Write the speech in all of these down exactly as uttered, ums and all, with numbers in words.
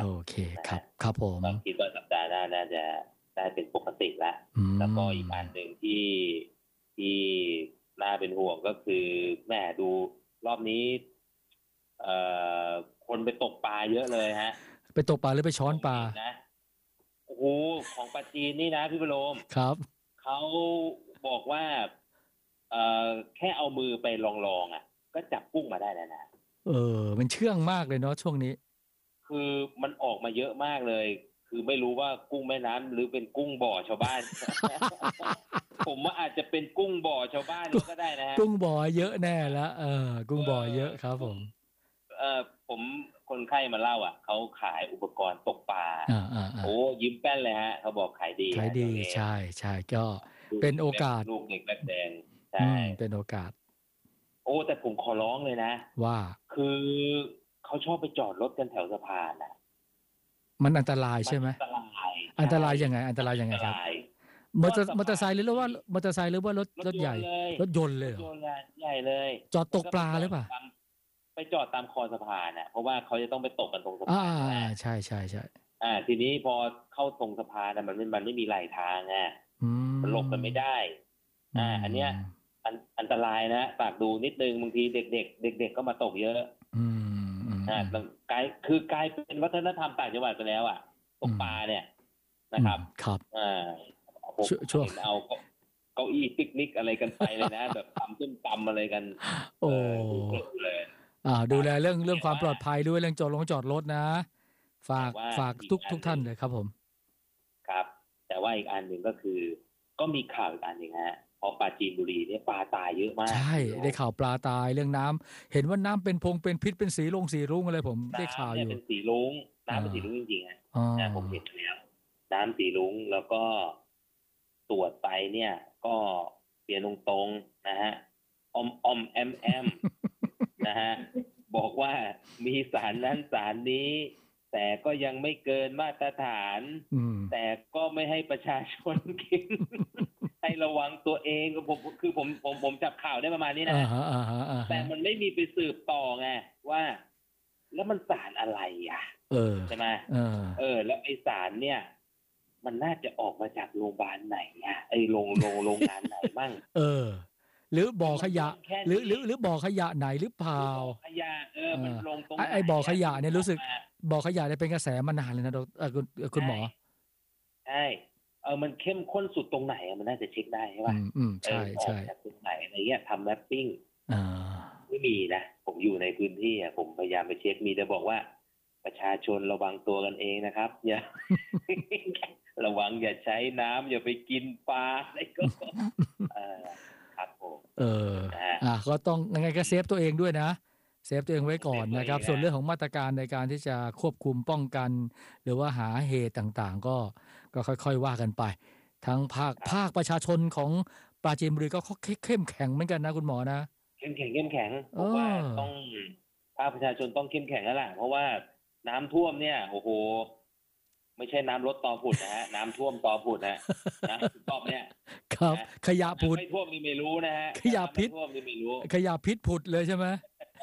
โอเคครับครับผมก็คิดว่าสัปดาห์หน้าน่าจะได้เป็นปกติแล้วแล้วก็อีกอันหนึ่งที่ที่น่าเป็นห่วงก็คือแม่ดูรอบนี้เอ่อคนไปตกปลาเยอะเลยฮะไปตกปลาหรือไปช้อนปลาผมเห็นนะโอ้โหของปลาจีนนี่นะพี่ประโลมครับเขาบอกว่าเอ่อแค่เอามือไปลองๆอ่ะก็จับกุ้งมาได้แล้วนะเออมันเชื่องมากเลยเนาะช่วงนี้คือมันออกมาเยอะมากเลยคือไม่รู้ว่ากุ้งแม่น้ำหรือเป็นกุ้งบ่อชาวบ้าน ผมว่าอาจจะเป็นกุ้งบ่อชาวบ้านก็ได้นะฮะกุ้งบ่อเยอะแน่ละเออกุ้เองบ่อเยออะครับผกุ้งมเออผมคนไข้มาเล่าอ่ะเขาขายอุปกรณ์ตกปลาอ่าอ่าอ่าโอ้ยิ้มแป้นเลยฮะเขาบอกขายดีขายดีฮะช่วงนี้ใช่ใช่ก็ลูกเป็นโอเล็กกาสลูกเด็กแบดแดงอืใช่มเป็นโอกาสโอ้แต่ผมขอร้องเลยนะว่าคือเขาชอบไปจอดรถกันแถวสะพานอ่ะมันอันตรายมันใช่ไหมอันตรายอันตใช่รายยังไงอันตมันรายยังไงครับอันตรายมอก็เตอร์มอเตอร์ไซสะพานค์หรือว่ที่ามอเตอร์ไซค์หรือว่ารถรถยรถใหญ่นต์เลยรถยนต์เลยเหรอรถยนต์ใหญ่เลยจอดตกปมันก็ไปลาหรือเปล่าจอดตามไปจอดตามคอสะพานอ่ะเพราะว่าเขาจะต้องไปตกกันตรงสะอ่าพานใช่ไหมใช่ใช่ใช่อ่าทีนี้พอเข้าตรงสะพานอ่ะมันไม่มันไม่มีไหลทางอ่ะอืมันหลบกันไม่ได้อือ่าอันเนี้ยมอันอันตรายนะฝากดูนิดนึงบางทีเด็กๆเด็กๆก็มาตกเยอะอืมอืมอ่าอืมมันกลายคือกลายเป็นวัฒนธรรมต่างจังหวัดไปแล้วอ่ะตกปลาเนี่ยอืมนะครับครับอ่าผมช่วงช่วงเห็นเอาเก้าอี้ปิกนิกอะไรกันไปเลยนะแบบทำส้มตำอะไรกันโอ้เออดูเพลินเลยอ่าครับดูแลเรื่องเรื่องแต่ว่าความปลอดภัยด้วยเรื่องจอดลงจอดรถนะฝากแต่ว่าฝากอีกทุกทุกท่านอันหนึ่งเลยครับผมครับแต่ว่าอีกอันหนึ่งก็คือก็มีข่าวอีกอันหนึ่งฮะพอปราจีนบุรีเนี่ยปลาตายเยอะมากใช่พี่โลได้ข่าวปลาตายเรื่องน้ำเห็นว่าน้ำเป็นพงเป็นพิษเป็นสีลงสีรุ้งอะไรผมได้ข่าน้ำวอยู่เนี่ยเป็นสีรุ้งอ่าน้ำเป็นสีรุ้งจริงๆอ่ะอ๋อนะผมเห็นแล้วน้ำสีรุ้งแล้วก็ตรวจไปเนี่ยก็เปลี่ยนตรงๆนะฮะอมอมแอมแอมนะฮะบอกว่ามีสารนั้นสารนี้แต่ก็ยังไม่เกินมาตรฐานอืมแต่ก็ไม่ให้ประชาชนกิน ให้ระวังตัวเองผมคือผมผมผมจับข่าวได้ประมาณนี้นะอ่าฮะอ่าฮะอ่าแต่ฮะมันไม่มีไปสืบต่อไงว่าแล้วมันสารอะไรอ่ะเออใช่ไหมเออเออแล้วไอสารเนี่ยมันน่าจะออกมาจากโรงพยาบาลไหนอ่ะไอโรงโรงโรงงานไหนบ้างเออหรือบ่อขยะคือมันลงแค่หรือหนี้รือหรือบ่อขยะไหนหรือเปล่าหรือบ่อขยะเออเอมันอลงตรงไอไหนไอบ่อขอ่ะยะที่มันออกเนี่ยรู้สึกมาบ่อขยะเนี่ยเป็นกระแสมานานเลยนะดอกเออคุณเออคุณหมใช่อใช่เออมันเข้มข้นสุดตรงไหนอะมันน่าจะเช็คได้ใช่อืป่ะมอืมเอใช่อออกใช่จากตรงไหนอะไรเงี้ยทำแมปปิ้งอ่าไม่มีนะผมอยู่ในพื้นที่อ่ะผมพยายามไปเช็คมีแต่บอกว่าประชาชนระวังตัวกันเองนะครับอย่า ระวังอย่าใช้น้ำอย่าไปกินปลาอะไรก็เออครับผมเออนะฮะอ่ะก็ต้องยังไงก็เซฟตัวเองด้วยนะเซฟตัวเองไว้ก่อเซฟตัวนนะครับส่วนเองนะเรื่องของมาตรการในการที่จะควบคุมป้องกันหรือว่าหาเหตุต่างๆก็ก็ค่อยๆว่ากันไปทั้งภาคครับภาคประชาชนของปราจีนบุรีก็เข้มแข็งเหมือนกันนะคุณหมอนะเข้มแข็งเข้มแข็งเอผมว่าอต้องภาคประชาชนต้องเข้มแข็งแล้วล่ะเพราะว่าน้ำท่วมเนี่ยโอ้โหไม่ใช่น้ำลดตอผุดนะฮะน้ำท่วมตอผุดนะนะรอบเนี่ยครับนะขยะผุดน้ำไม่ท่วมนี่ไม่รู้นะฮะขยะพิษน้ำไม่ท่วมนี่ไม่รู้ขยะพิษผุดเลยใช่ไหม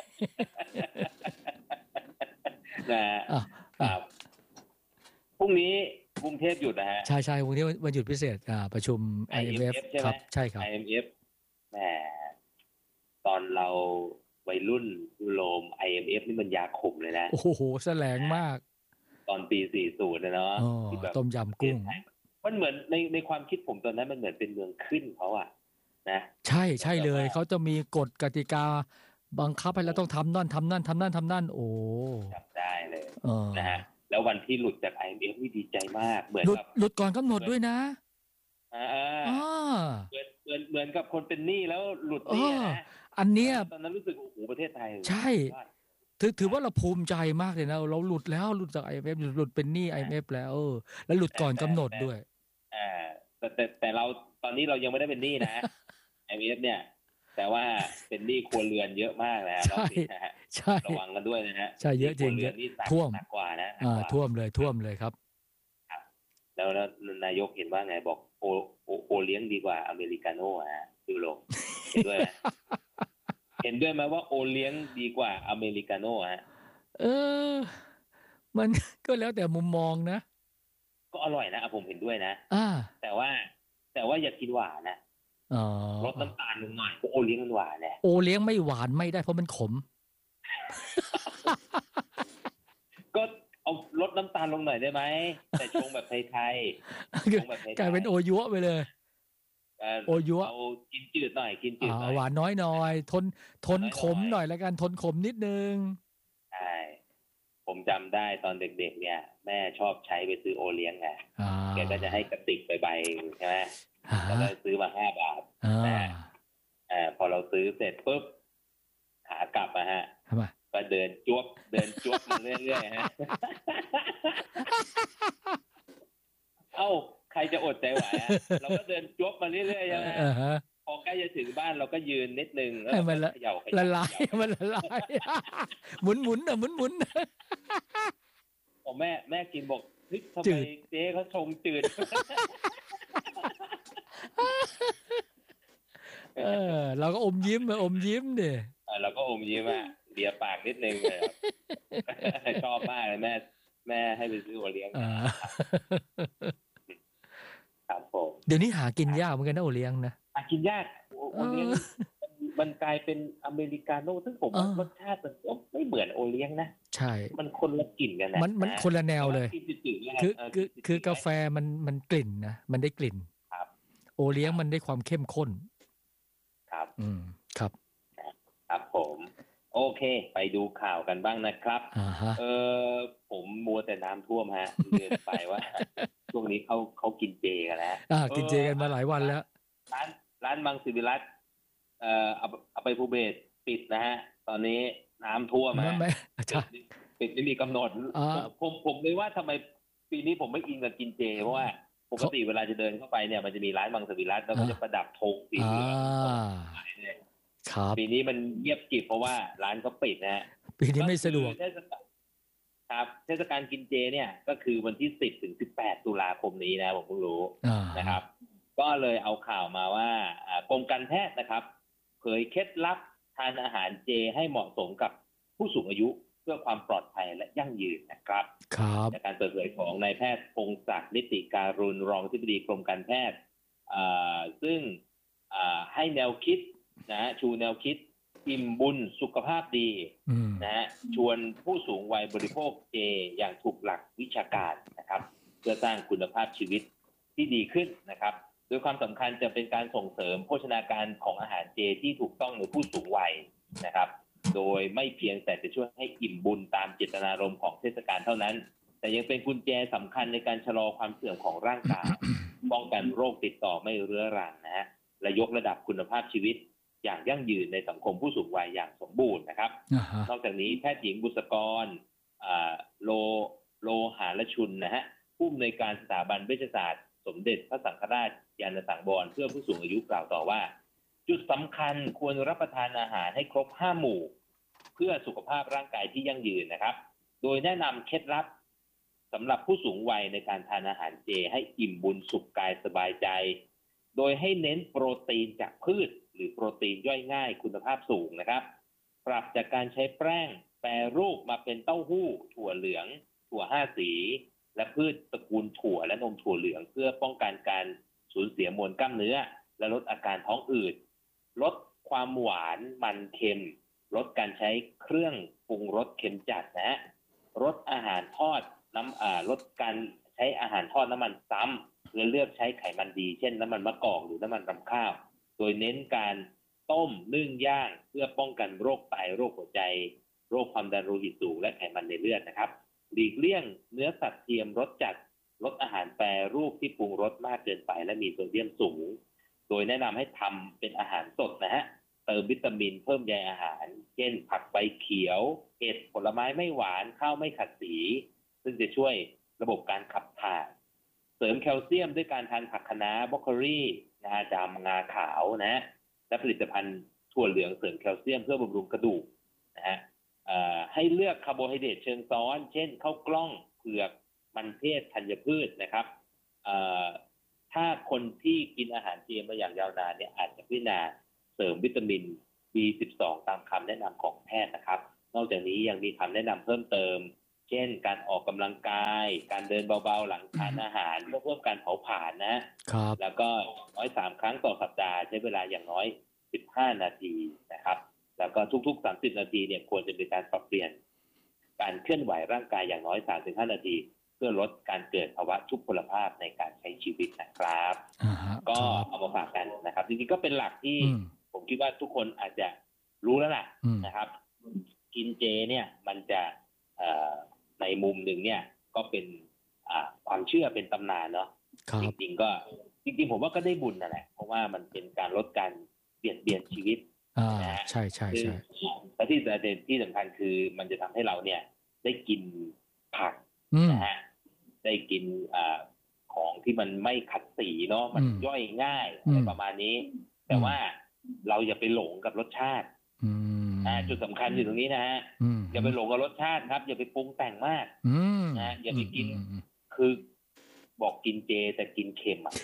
นะฮะอ่ะคอ่ะรับพรุ่งนี้กรุงเทพหยุดนะฮะใช่ใช่วันนี้วันหยุดพิเศษอ่าประชุม ไอ เอ็ม เอฟไอ เอ็ม เอฟ ใช่ไหมครับใช่ครับไอ เอ็ม เอฟ แหมตอนเราวัยรุ่นโรม ไอ เอ็ม เอฟ นี่มันยาขมเลยนะโอ้โหแสลงมากตอนปี สี่สิบ นะเนาะอ๋อที่แบบต้มประยำกุ้งเทศไทยมันเหมือนในในความคิดผมตอนนั้นมันเหมือนเป็นเมืองขึ้นเขาอะนะใช่ใช่เลแล้วแบบว่ายเขาจะมีกฎกติกาบังคับให้เราต้องทำนั่นทำนั่นทำนั่นทำนั่นโอ้จับได้เลยเอนะอฮะแล้ววันที่หลุดจาก ไอ เอ็ม เอฟ นี่ดีใจมากเหมือนหลุดกับหลุดก่อนกำหนดเหมือนด้วยนะอ่าอ๋อเหมือนเหมือนเหมือนกับคนเป็นหนี้แล้วหลุดเอหนี้อนะอันเนี้ยตอนนั้นตอนนั้นรู้สึกโอ้โหประเทศไทยใช่สุดยอดถือถือนะว่าเราภูมิใจมากเลยนะเราหลุดแล้วหลุดจาก ไอ เอ็ม เอฟ หลุดเป็นหนี้ ไอ เอ็ม เอฟ แล้วเออแล้วหลุดแต่ก่อนแต่กำหนดแต่ด้วยอ่าแต่แต่แต่เราตอนนี้เรายังไม่ได้เป็นหนี้นะ ไอ เอ็ม เอฟ เนี่ยแต่ว่าเป็นหนี้ครัวเรือนเยอะมากแล้วรอบใช่นี้นะฮะใช่ระวังกันด้วยนะฮะใช่หนี้ครัวเรืเยอะจริงเยอะอนนี่หนักท่วมหนักกว่านะหนักอ่ากว่าท่วมเลยท่วมเลยครับครับแล้วแล้วนายกเห็นว่าไงบอกโอโอโอเลี้ยงดีกว่าอเมริกาโน่ฮะดูลงเห็นด้วยไหม เห็นด้วยไหมว่าโอเลี้ยงดีกว่าอเมริกาโน่ฮะเออมันก็แล้วแต่มุมมองนะก็อร่อยนะผมเห็นด้วยนะอ่าแต่ว่าแต่ว่าอย่ากินหวานนะอ๋อลดน้ำตาลลงหน่อยโอเลี้ยงมันหวานเนี่ยโอเลี้ยงไม่หวานไม่ได้เพราะมันขมก็เอาลดน้ำตาลลงหน่อยได้ไหมแต่ชงแบบไทยๆชงแบบไทยๆกลายเป็นโอยัวไปเลยโอยัวเอากินจืดหน่อยกินจืดหน่อ่าอยหวานน้อยหน่อยทนทนขมหน่อยแล้วกันทนขมนิดนึงใช่ผมจำได้ตอนเด็กๆเนี่ยแม่ชอบใช้ไปซื้อโอเลี้ยงไงแกก็จะให้กระติกไปใบใช่ไหมแล้วก็ซื้อมาห้าบาทนะอ่าพอเราซื้อเสร็จปุ๊บขากลับอะฮะก็เดินจวบเดินจวบมาเรื่อยๆฮะเอ้าใครจะอดใจไหวอะเราก็เดินจวบมาเรื่อยๆใช่ไหมพอใกล้จะถึงบ้านเราก็ยืนนิดนึงแล้วมันเขย่าละลายมันละลายหมุนหมุนอ่ะหมุนหมุนโอ้แม่แม่กินบอกเฮ้ยทำไมเจ๊เขาชงจืดเออเราก็อมยิ้มมาอมยิ้มดิเราก็อมยิ้มอ่ะเลียปากนิดนึงเลยชอบมากเลยแม่แม่ให้ไปซื้อโอเลี้ยงครับผมเดี๋ยวนี้หากินยากเหมือนกันนะโอเลี้ยงนะหากินยากโอเลี้ยงมันกลายเป็นอเมริกาโน่ซึ่งผมรสชาติมันก็ไม่เหมือนโอเลี้ยงนะใช่มันคนละกลิ่นกันนะมันมันคนละแนวเลยคือคือคือกาแฟมันมันกลิ่นนะมันได้กลิ่นโอเลี้ยงมันได้ความเข้มข้นครับอืมครับครับผมโอเคไปดูข่าวกันบ้างนะครับเออผมมัวแต่น้ำท่วมฮะเรียนไปว่าช่วงนี้เขาเขากินเจกันแล้วกินเจกันมาหลายวันแล้วร้านร้านมังสวิรัติเอ่อเอาไปภูเบศปิดนะฮะตอนนี้น้ำท่วมฮะปิดไม่มีกำหนดผมผมเลยว่าทำไมปีนี้ผมไม่อินกับกินเจเพราะว่าปกติเวลาจะเดินเข้าไปเนี่ยมันจะมีร้านมังสวิรัติแล้วก็จะประดับธงสีเหลืองปีนี้มันเงียบกริบเพราะว่าร้านเขาปิดนะฮะปีนี้ไม่สะดวกครับเทศกาลกินเจเนี่ยก็คือวันที่สิบถึงสิบแปดตุลาคมนี้นะผมเพิ่งรู้นะครับก็เลยเอาข่าวมาว่ากรมการแพทย์นะครับเผยเคล็ดลับทานอาหารเจให้เหมาะสมกับผู้สูงอายุเพื่อความปลอดภัยและยั่งยืนนะครับจากการเปิดเผยของนายแพทย์พงศักดิ์นิติการุณรองอธิบดีกรมการแพทย์ซึ่งให้แนวคิดนะชูแนวคิดอิ่มบุญสุขภาพดีนะฮะชวนผู้สูงวัยบริโภคเจอย่างถูกหลักวิชาการนะครับเพื่อสร้างคุณภาพชีวิตที่ดีขึ้นนะครับโดยความสำคัญจะเป็นการส่งเสริมโภชนาการของอาหารเจที่ถูกต้องในผู้สูงวัยนะครับโดยไม่เพียงแต่จะช่วยให้อิ่มบุญตามเจตนารมณ์ของเทศกาลเท่านั้นแต่ยังเป็นกุญแจสำคัญในการชะลอความเสื่อมของร่างกายป้องกันโรคติดต่อไม่เรื้อรังนะฮะและยกระดับคุณภาพชีวิตอย่างยั่งยืนในสังคมผู้สูงวัยอย่างสมบูรณ์นะครับ uh-huh. นอกจากนี้แพทย์หญิงบุษกรโลโลหาลชุนนะฮะผู้อำนวยการสถาบันเวชศาสตร์สมเด็จพระสังฆราชยานสังวรเพื่อผู้สูงอายุกล่าวต่อว่าจุดสำคัญควรรับประทานอาหารให้ครบห้าหมู่เพื่อสุขภาพร่างกายที่ยั่งยืนนะครับโดยแนะนำเคล็ดลับสำหรับผู้สูงวัยในการทานอาหารเจให้อิ่มบุญสุขกายสบายใจโดยให้เน้นโปรตีนจากพืชหรือโปรตีนย่อยง่ายคุณภาพสูงนะครับปรับจากการใช้แป้งแปรรูปมาเป็นเต้าหู้ถั่วเหลืองถั่วห้าสีและพืชตระกูลถั่วและนมถั่วเหลืองเพื่อป้องกันการสูญเสียมวลกล้ามเนื้อและลดอาการท้องอืดลดความหวานมันเค็มลดการใช้เครื่องปรุงรสเค็มจัดนะลดอาหารทอดน้ำอ่าลดการใช้อาหารทอดน้ำมันซ้ำและเลือกใช้ไขมันดีเช่นน้ำมันมะกอกหรือน้ำมันรำข้าวโดยเน้นการต้มนึ่งย่างเพื่อป้องกันโรคไตโรคหัวใจโรคความดันโลหิตสูงและไขมันในเลือดนะครับหลีกเลี่ยงเนื้อสัตว์เทียมรสจัดลดอาหารแปรรูปที่ปรุงรสมากเกินไปและมีโซเดียมสูงโดยแนะนำให้ทำเป็นอาหารสดนะฮะเติมวิตามินเพิ่มใยอาหารเช่นผักใบเขียวเห็ดผลไม้ไม่หวานข้าวไม่ขัดสีซึ่งจะช่วยระบบการขับถ่ายเสริมแคลเซียมด้วยการทานผักคะน้าบรอกโคลีงาดำงาขาวนะและผลิตภัณฑ์ถั่วเหลืองเสริมแคลเซียมเพื่อบำรุงกระดูกนะฮะให้เลือกคาร์โบไฮเดรตเชิงซ้อนเช่นข้าวกล้องเผือกมันเทศธัญพืชนะครับถ้าคนที่กินอาหารเจมาอย่างยาวนานเนี่ยอาจจะพิจารณาเสริมวิตามิน บี สิบสอง ตามคำแนะนำของแพทย์นะครับนอกจากนี้ยังมีคำแนะนำเพิ่มเติมเช่นการออกกำลังกายการเดินเบาๆหลังทานอาหารเพื่อเพิ่มการเผาผลาญนะครับแล้วก็น้อยสามครั้งต่อสัปดาห์ใช้เวลาอย่างน้อยสิบห้านาทีนะครับแล้วก็ทุกๆสามสิบนาทีเนี่ยควรจะมีการปรับเปลี่ยนการเคลื่อนไหวร่างกายอย่างน้อย สามถึงห้า นาทีเพื่อลดการเกิดภาวะทุพพลภาพในการใช้ชีวิตนะครับก็เอามาฝากกันนะครับจริงๆก็เป็นหลักที่ผมคิดว่าทุกคนอาจจะรู้แล้วล่ะนะครับกินเจเนี่ยมันจะในมุมหนึ่งเนี่ยก็เป็นความเชื่อเป็นตำนานเนาะจริงๆก็จริงๆผมว่าก็ได้บุญนั่นแหละเพราะว่ามันเป็นการลดการเปลี่ยนเปลี่ยนชีวิตนะใช่ใช่ใช่และที่ประเด็นที่สำคัญคือมันจะทำให้เราเนี่ยได้กินผักนะฮะได้กินของที่มันไม่ขัดสีเนาะมันย่อยง่ายอะไรประมาณนี้แต่ว่าเราอย่าไปหลงกับรสชาติจุดสำคัญอยู่ตรงนี้นะฮะอย่าไปหลงกับรสชาติครับอย่าไปปรุงแต่งมากนะอย่าไปกินคือบอกกินเจแต่กินเค็มอ่ะ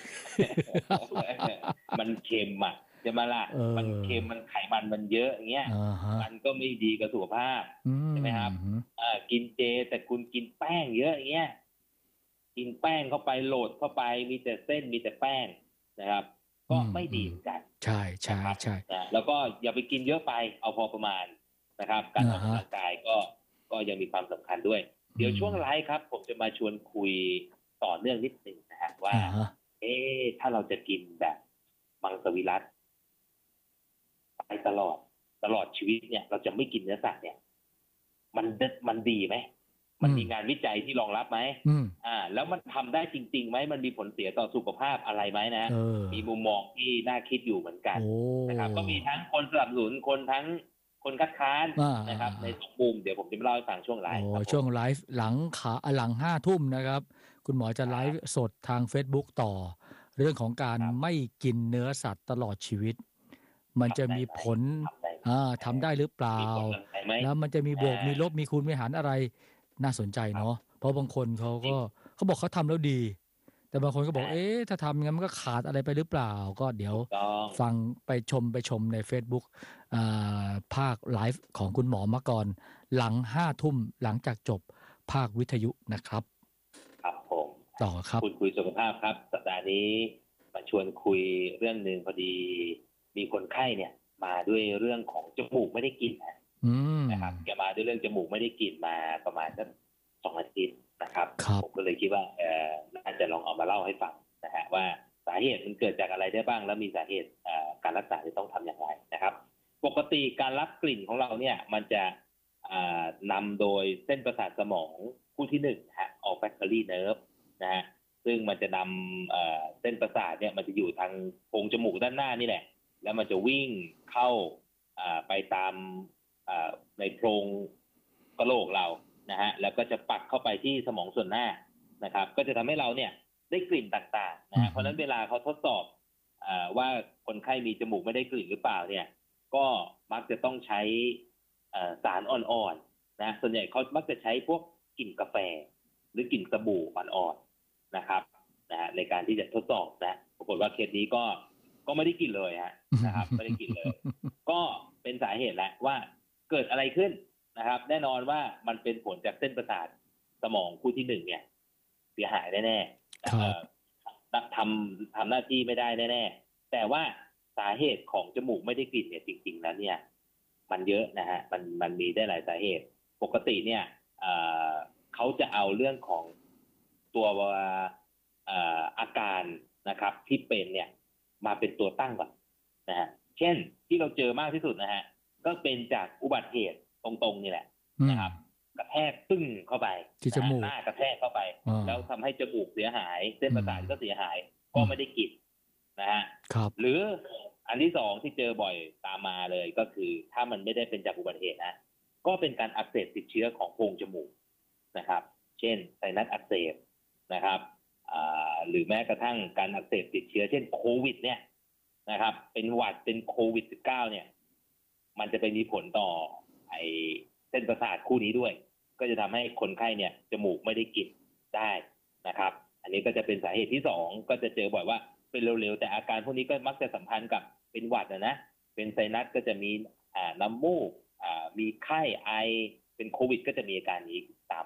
มันเค็มอ่ะใช่ไหมล่ะมันเค็มมันไขมันมันเยอะอย่างเงี้ยมันก็ไม่ดีกับสุขภาพใช่ไหมครับกินเจแต่คุณกินแป้งเยอะอย่างเงี้ยกินแป้งเข้าไปโหลดเข้าไปมีแต่เส้นมีแต่แป้งนะครับก็ไม่ดีเหมือนกันใช่ใช่ใช่แล้วก็อย่าไปกินเยอะไปเอาพอประมาณนะครับการออกกำลังกายก็ก็ยังมีความสำคัญด้วยเดี๋ยวช่วงไลฟ์ครับผมจะมาชวนคุยต่อเนื่องนิดนึงนะฮะว่าเอ๊ะถ้าเราจะกินแบบมังสวิรัติไปตลอดตลอดชีวิตเนี่ยเราจะไม่กินเนื้อสัตว์เนี่ยมันมันดีไหมมันมีงานวิจัยที่รองรับไหมอ่าแล้วมันทำได้จริงๆไหมมันมีผลเสียต่อสุขภาพอะไรไหมนะมีมุมมองที่น่าคิดอยู่เหมือนกันนะครับก็มีทั้งคนสนับสนุนคนทั้งคนคัดค้านนะครับในทุกมุมเดี๋ยวผมจะมาเล่าให้ฟังช่วงไลฟ์ช่วงไลฟ์หลังขาหลังห้าทุ่มนะครับคุณหมอจะไลฟ์สดทาง Facebook ต่อเรื่องของการไม่กินเนื้อสัตว์ตลอดชีวิตมันจะมีผลทำได้หรือเปล่าแล้วมันจะมีบวกมีลบมีคูณมีหารอะไรน่าสนใจเนาะเพราะบางคนเขาก็เขาบอกเขาทำแล้วดีแต่บางคนก็บอกเอ๊ะถ้าทำงั้นมันก็ขาดอะไรไปหรือเปล่าก็เดี๋ยวฟังไปชมไปชมใน Facebook ภาคไลฟ์ของคุณหมอมาก่อนหลังห้าทุ่มหลังจากจบภาควิทยุนะครับครับผมต่อครับคุยคุยสุขภาพครับสัปดาห์นี้มาชวนคุยเรื่องนึงพอดีมีคนไข้เนี่ยมาด้วยเรื่องของจมูกไม่ได้กลิ่นนะครับแกมาด้วยเรื่องจมูกไม่ได้กลิ่นมาประมาณสักสองอาทิตย์นะครับผมก็เลยคิดว่าเออน่าจะลองเอามาเล่าให้ฟังนะฮะว่าสาเหตุมันเกิดจากอะไรได้บ้างแล้วมีสาเหตุการรักษาจะต้องทำอย่างไรนะครับปกติการรับกลิ่นของเราเนี่ยมันจะนำโดยเส้นประสาทสมองคู่ที่หนึ่งฮะ olfactory nerve นะฮะซึ่งมันจะนำเส้นประสาทเนี่ยมันจะอยู่ทางโพรงจมูกด้านหน้านี่แหละแล้วมันจะวิ่งเข้าไปตามในโพรงกะโหลกเรานะฮะแล้วก็จะปักเข้าไปที่สมองส่วนหน้านะครับก็จะทำให้เราเนี่ยได้กลิ่นต่างๆนะฮะเพราะฉะนั้นเวลาเขาทดสอบว่าคนไข้มีจมูกไม่ได้กลิ่นหรือเปล่าเนี่ยก็มักจะต้องใช้สารอ่อนๆนะส่วนใหญ่เขามักจะใช้พวกกลิ่นกาแฟหรือกลิ่นสบู่อ่อนๆนะครับนะฮะในการที่จะทดสอบนะปรากฏว่าเคสนี้ก็ก็ไม่ได้กลิ่นเลยฮะนะครับไม่ได้กลิ่นเลยก็เป็นสาเหตุแหละว่าเกิดอะไรขึ้นนะครับแน่นอนว่ามันเป็นผลจากเส้นประสาทสมองคู่ที่หนึ่งเนี่ยเสียหายแน่ๆทำทำหน้าที่ไม่ได้แน่ๆแต่ว่าสาเหตุของจมูกไม่ได้กลิ่นเนี่ยจริงๆแล้วเนี่ยมันเยอะนะฮะมันมันมีได้หลายสาเหตุปกติเนี่ยเขาจะเอาเรื่องของตัวอาการนะครับที่เป็นเนี่ยมาเป็นตัวตั้งก่อนนะฮะเช่นที่เราเจอมากที่สุดนะฮะก็เป็นจากอุบัติเหตุตรงๆนี่แหละนะครับกระแทกตึ้งเข้าไปที่จมูกหน้ากระแทกเข้าไปแล้วทำให้จมูกเสียหายเส้นประสาทก็เสียหายก็ไม่ได้กลิ่นนะฮะหรืออันที่สองที่เจอบ่อยตามมาเลยก็คือถ้ามันไม่ได้เป็นจากอุบัติเหตุนะก็เป็นการอักเสบติดเชื้อของโพรงจมูกนะครับเช่นไซนัสอักเสบนะครับหรือแม้กระทั่งการอักเสบติดเชื้อเช่นโควิดเนี่ยนะครับเป็นหวัดเป็นโควิด สิบเก้า เนี่ยมันจะไปมีผลต่อไอเส้นประสาทคู่นี้ด้วยก็จะทำให้คนไข้เนี่ยจมูกไม่ได้กลิ่นได้นะครับอันนี้ก็จะเป็นสาเหตุที่สองก็จะเจอบ่อยว่าเป็นเร็วๆแต่อาการพวกนี้ก็มักจะสัมพันธ์กับเป็นหวัดนะนะเป็นไซนัสก็จะมีอ่าน้ำมูกอ่ามีไข้ไอเป็นโควิดก็จะมีอาการนี้ตามมา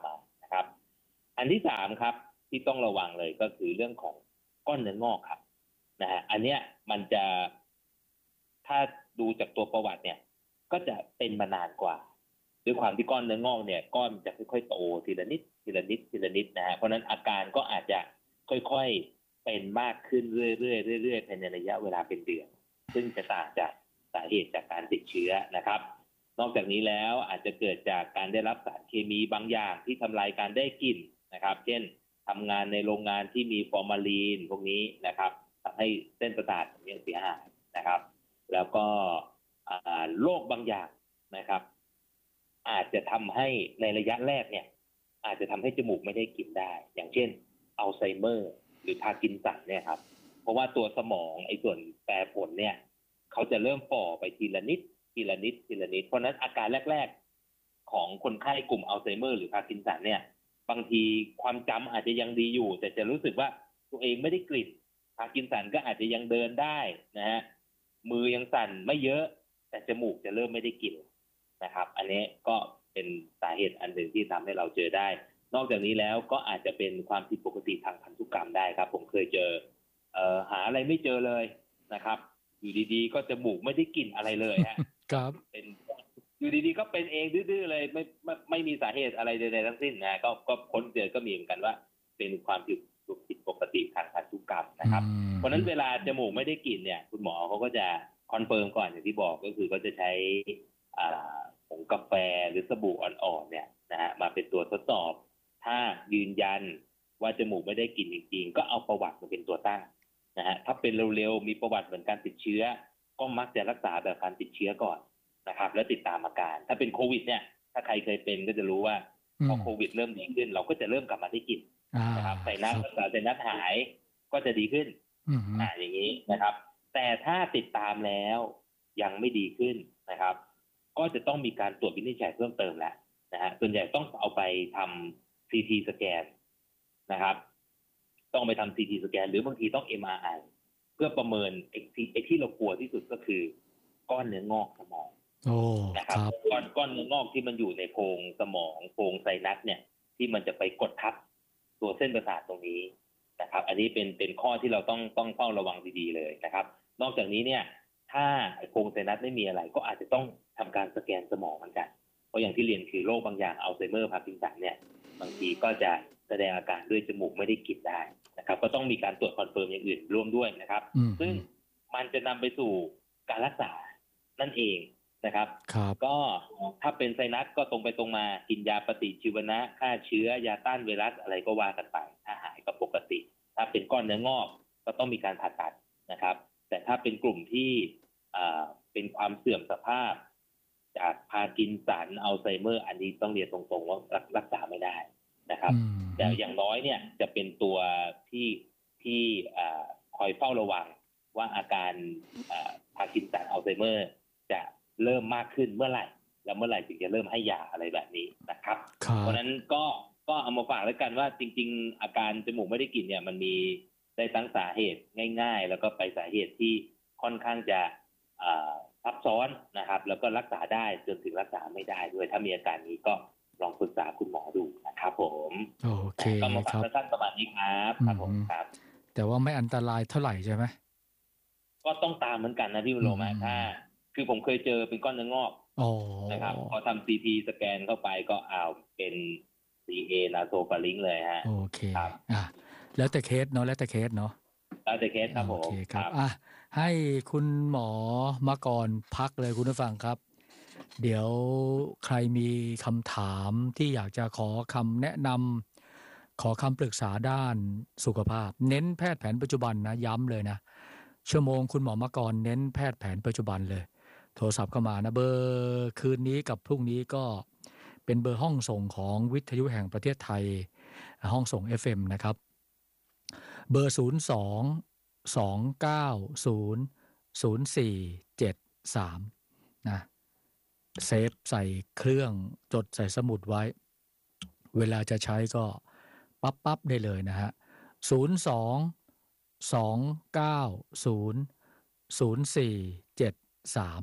นะครับอันที่สามครับที่ต้องระวังเลยก็คือเรื่องของก้อนเนื้องอกครับนะฮะอันเนี้ยมันจะถ้าดูจากตัวประวัติเนี่ยก็จะเป็นมานานกว่าด้วยความที่ก้อนเนื้องอกเนี่ยก้อนมันจะค่อยๆโตทีละนิดทีละนิดทีละนิดนะฮะเพราะนั้นอาการก็อาจจะค่อยๆเป็นมากขึ้นเรื่อยๆเรื่อยๆภายในระยะเวลาเป็นเดือนซึ่งจะต่างจากสาเหตุจากการติดเชื้อนะครับนอกจากนี้แล้วอาจจะเกิดจากการได้รับสารเคมีบางอย่างที่ทำลายการได้กลิ่นนะครับเช่นทำงานในโรงงานที่มีฟอร์มาลีนพวกนี้นะครับทำให้เส้นประสาทตรงนี้เสียหายนะครับแล้วก็โรคบางอย่างนะครับอาจจะทำให้ในระยะแรกเนี่ยอาจจะทำให้จมูกไม่ได้กลิ่นได้อย่างเช่นอัลไซเมอร์หรือพาร์กินสันเนี่ยครับเพราะว่าตัวสมองไอ้ส่วนแปรผลเนี่ยเขาจะเริ่มฝ่อไปทีละนิดทีละนิดทีละนิดเพราะนั้นอาการแรกๆของคนไข้กลุ่มอัลไซเมอร์หรือพาร์กินสันเนี่ยบางทีความจำอาจจะยังดีอยู่แต่จะรู้สึกว่าตัวเองไม่ได้กลิ่นพาร์กินสันก็อาจจะยังเดินได้นะฮะมือยังสั่นไม่เยอะแต่จมูกจะเริ่มไม่ได้กลิ่นนะครับอันนี้ก็เป็นสาเหตุอันหนึ่งที่ทำให้เราเจอได้นอกจากนี้แล้วก็อาจจะเป็นความผิดปกติทางพันธุกรรมได้ครับผมเคยเจอเอ่อหาอะไรไม่เจอเลยนะครับอยู่ดีๆก็จมูกไม่ได้กลิ่นอะไรเลยฮะครับเป็นอยู่ดีๆก็เป็นเองดื้อๆเลยไม่ไม่ไม่มีสาเหตุอะไรใดๆทั้งสิ้นนะก็ก็ค้นเจอก็มีเหมือนกันว่าเป็นความผิดผิดปกติทางพันธุกรรมนะครับเพราะนั้นเวลาจมูกไม่ได้กลิ่นเนี่ยคุณหมอเขาก็จะคอนเฟิร์มก่อนอย่างที่บอกก็คือก็จะใช้ผงกาแฟหรือสบู่อ่อนๆเนี่ยนะฮะมาเป็นตัวทดสอบถ้ายืนยันว่าจมูกไม่ได้กลิ่นจริงๆก็เอาประวัติมาเป็นตัวตั้งนะฮะถ้าเป็นเร็วๆมีประวัติเหมือนการติดเชื้อก็มักจะรักษาแบบการติดเชื้อก่อนนะครับแล้วติดตามอาการถ้าเป็นโควิดเนี่ยถ้าใครเคยเป็นก็จะรู้ว่าพอโควิดเริ่มดีขึ้นเราก็จะเริ่มกลับมาได้กลิ่นนะครับไซนัสรักษาไซนัสหายก็จะดีขึ้นอ่าอย่างนี้นะครับแต่ถ้าติดตามแล้วยังไม่ดีขึ้นนะครับก็จะต้องมีการตรวจวินิจฉัยเพิ่มเติมแล้วนะฮะส่วนใหญ่ต้องเอาไปทำ ซี ที สแกนนะครับต้องไปทำ ซี ที สแกนหรือบางทีต้อง เอ็ม อาร์ ไอ เพื่อประเมินไอ้ที่ไอ้ที่เรากลัวที่สุดก็คือก้อนเนื้องอกสมองโอ้นะครับก้อนก้อนเนื้องอกที่มันอยู่ในโพรงสมองโพรงไซนัสเนี่ยที่มันจะไปกดทับตัวเส้นประสาทตรงนี้นะครับอันนี้เป็นเป็นข้อที่เราต้องต้องเฝ้าระวังดีๆเลยนะครับนอกจากนี้เนี่ยถ้าโพรงไซนัสไม่มีอะไรก็อาจจะต้องทำการสแกนสมองเหมือนกันเพราะอย่างที่เรียนคือโรคบางอย่างอัลไซเมอร์พาร์กินสันเนี่ยบางทีก็จะแสดงอาการด้วยจมูกไม่ได้กลิ่นได้นะครับก็ต้องมีการตรวจคอนเฟิร์มอย่างอื่นร่วมด้วยนะครับซึ่งมันจะนำไปสู่การรักษานั่นเองนะครับก็ถ้าเป็นไซนัสก็ตรงไปตรงมากินยาปฏิชีวนะฆ่าเชื้อยาต้านไวรัสอะไรก็ว่ากันไปถ้าหายก็ปกติถ้าเป็นก้อนเนื้องอกก็ต้องมีการผ่าตัดนะครับแต่ถ้าเป็นกลุ่มที่เป็นความเสื่อมสภาพจากพาร์กินสันอัลไซเมอร์อันนี้ต้องเรียนตรงๆว่ารักษาไม่ได้นะครับแต่อย่างน้อยเนี่ยจะเป็นตัวที่ที่คอยเฝ้าระวังว่าอาการพาร์กินสันอัลไซเมอร์จะเริ่มมากขึ้นเมื่อไหร่แล้วเมื่อไหร่ถึงจะเริ่มให้ยาอะไรแบบนี้นะครับเพราะนั้นก็ก็เอามาฝากแล้วกันว่าจริงๆอาการจมูกไม่ได้กลิ่นเนี่ยมันมีได้ทั้งสาเหตุง่ายๆแล้วก็ไปสาเหตุที่ค่อนข้างจะซับซ้อนนะครับแล้วก็รักษาได้จนถึงรักษาไม่ได้ด้วยถ้ามีอาการนี้ก็ลองปรึกษาคุณหมอดูนะครับผมโอเคก็มาฝากสั้นๆประมาณนี้ครับครับผมครับแต่ว่าไม่อันตรายเท่าไหร่ใช่ไหมก็ต้องตามเหมือนกันนะพี่วโรมาถ้าคือผมเคยเจอเป็นก้อนเนื้องอกนะครับพอทำ ซี ที สแกนเข้าไปก็อ้าวเป็น ซี เอ นาโซฟาริงเลยฮะโอเคครับอ่ะแล้วแต่เคสเนาะแล้วแต่เคสเนาะแล้วแต่เคสครับผมโอเคครับอ่ะให้คุณหมอมาก่อนพักเลยคุณผู้ฟังครับเดี๋ยวใครมีคำถามที่อยากจะขอคำแนะนำขอคำปรึกษาด้านสุขภาพเน้นแพทย์แผนปัจจุบันนะย้ำเลยนะชั่วโมงคุณหมอมาก่อนเน้นแพทย์แผนปัจจุบันเลยโทรศัพท์เข้ามานะเบอร์คืนนี้กับพรุ่งนี้ก็เป็นเบอร์ห้องส่งของวิทยุแห่งประเทศไทยห้องส่ง เอฟ เอ็ม นะครับเบอร์ศูนย์ สอง สอง เก้า ศูนย์ ศูนย์ สี่ เจ็ด สามนะเซฟใส่เครื่องจดใส่สมุดไว้เวลาจะใช้ก็ปั๊บปั๊บได้เลยนะฮะศูนย์ สอง สอง เก้า ศูนย์ ศูนย์ สี่ เจ็ด สาม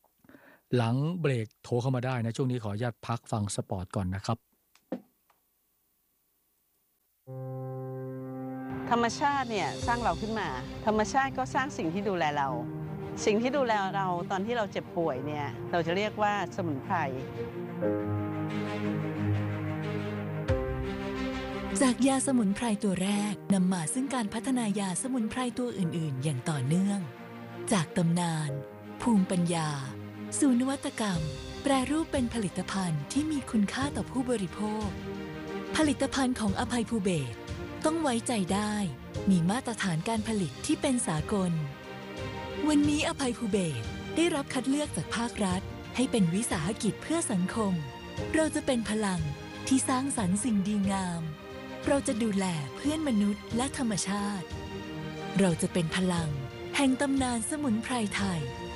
หลังเบรกโทรเข้ามาได้นะช่วงนี้ขออนุญาตพักฟังสปอร์ตก่อนนะครับธรรมชาติเนี่ยสร้างเราขึ้นมาธรรมชาติก็สร้างสิ่งที่ดูแลเราสิ่งที่ดูแลเราตอนที่เราเจ็บป่วยเนี่ยเราจะเรียกว่าสมุนไพรจากยาสมุนไพรตัวแรกนำมาซึ่งการพัฒนายาสมุนไพรตัวอื่นๆอย่างต่อเนื่องจากตำนานภูมิปัญญาสู่นวัตกรรมแปรรูปเป็นผลิตภัณฑ์ที่มีคุณค่าต่อผู้บริโภคผลิตภัณฑ์ของอภัยภูเบศรต้องไว้ใจได้มีมาตรฐานการผลิตที่เป็นสากลวันนี้อภัยภูเบศรได้รับคัดเลือกจากภาครัฐให้เป็นวิสาหกิจเพื่อสังคมเราจะเป็นพลังที่สร้างสรรค์สิ่งดีงามเราจะดูแลเพื่อนมนุษย์และธรรมชาติเราจะเป็นพลังแห่งตำนานสมุนไพรไทย